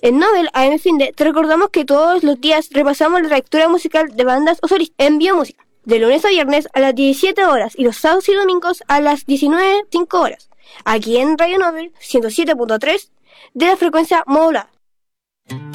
En Nobel AM Finde te recordamos que todos los días repasamos la trayectoria musical de bandas o solistas en Biomúsica, de lunes a viernes a las 17 horas y los sábados y domingos a las 19:05 horas, aquí en Radio Nobel 107.3 de la frecuencia modulada.